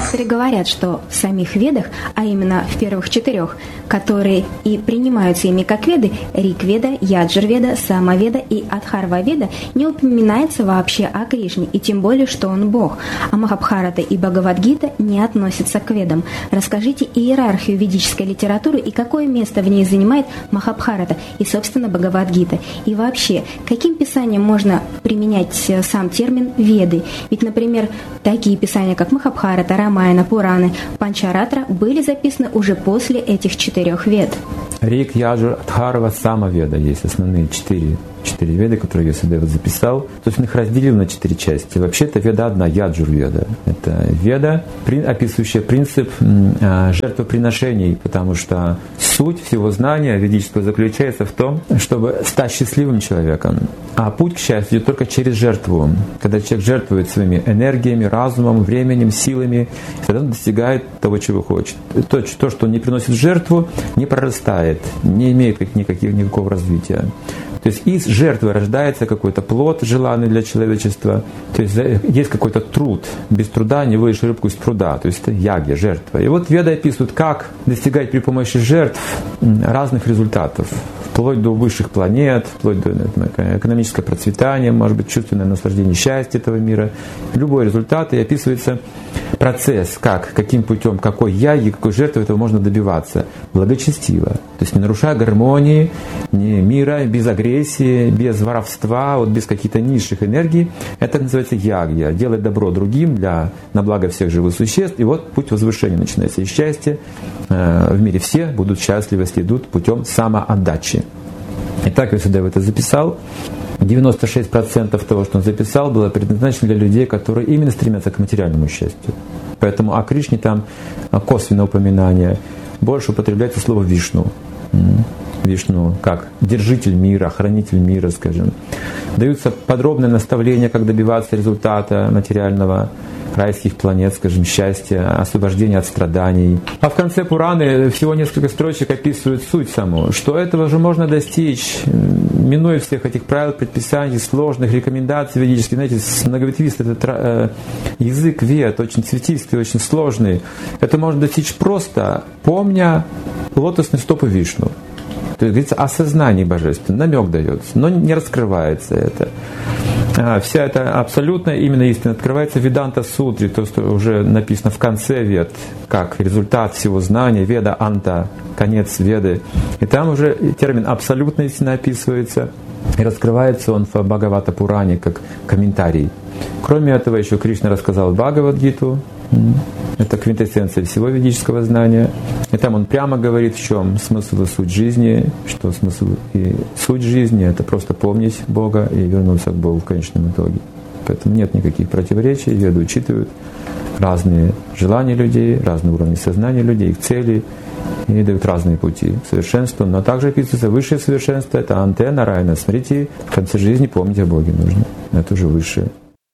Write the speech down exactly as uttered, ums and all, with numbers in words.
авторы говорят, что в самих Ведах, а именно в первых четырех, которые и принимаются ими как Веды, Рик-Веда, Яджур-Веда, Сама-Веда и Адхарва-Веда, не упоминается вообще о Кришне, и тем более, что он Бог. А Махабхарата и Бхагавад-гита не относятся к Ведам. Расскажите иерархию ведической литературы и какое место в ней занимает Махабхарата и, собственно, Бхагавад-гита. И вообще, каким писанием можно применять сам термин «Веды»? Ведь, например, такие писания, как Махабхарата, Рамаяна, Пураны, Панчаратра были записаны уже после этих четырех Вед. Рик, Яджур, Адхарва, Сама-Веда есть основные четыре. Четыре веды, которые Вьясадева записал. То есть он их разделил на четыре части. Вообще-то веда одна, Яджур-Веда. Это веда, описывающая принцип жертвоприношений, потому что суть всего знания ведического заключается в том, чтобы стать счастливым человеком. А путь к счастью идет только через жертву. Когда человек жертвует своими энергиями, разумом, временем, силами, тогда он достигает того, чего хочет. То, то что он не приносит в жертву, не прорастает, не имеет никаких, никакого развития. То есть из жертвы рождается какой-то плод, желанный для человечества. То есть есть какой-то труд. Без труда не выловишь рыбку из пруда. То есть это ягья, жертва. И вот веды описывают, как достигать при помощи жертв разных результатов. Вплоть до высших планет, вплоть до экономического процветания, может быть, чувственное наслаждение счастья этого мира. Любой результат, и описывается процесс, как, каким путем, какой яги, какой жертвы этого можно добиваться. Благочестиво. То есть не нарушая гармонии, не мира, без агрессии, без воровства, вот без каких-то низших энергий. Это называется ягья. Делать добро другим для, на благо всех живых существ. И вот путь возвышения начинается. И счастье в мире все будут счастливы, если идут путем самоотдачи. Итак, Вьясадева это записал. девяносто шесть процентов того, что он записал, было предназначено для людей, которые именно стремятся к материальному счастью. Поэтому о Кришне там косвенное упоминание. Больше употребляется слово «Вишну». Вишну как держитель мира, хранитель мира, скажем. Даются подробные наставления, как добиваться результата материального, райских планет, скажем, счастья, освобождения от страданий. А в конце Пураны всего несколько строчек описывают суть саму, что этого же можно достичь, минуя всех этих правил, предписаний, сложных рекомендаций ведических. Знаете, многоветвистый этот э, язык вед, очень цветистый, очень сложный. Это можно достичь просто, помня лотосные стопы Вишну. То есть говорится о сознании божественном, намек дается, но не раскрывается это. А, вся эта абсолютная именно истина открывается в Веданта Сутре, то, что уже написано в конце Вед, как результат всего знания, Веда Анта, конец Веды. И там уже термин абсолютная истина описывается, и раскрывается он в Бхагавата Пуране как комментарий. Кроме этого, еще Кришна рассказал Бхагавад-гиту. Это квинтэссенция всего ведического знания. И там он прямо говорит, в чем смысл и суть жизни, что смысл и суть жизни — это просто помнить Бога и вернуться к Богу в конечном итоге. Поэтому нет никаких противоречий, веды учитывают разные желания людей, разные уровни сознания людей, их цели, и дают разные пути к совершенству. Но также описывается высшее совершенство — это антенна, райна. Смотрите, в конце жизни помнить о Боге нужно. Это уже высшее.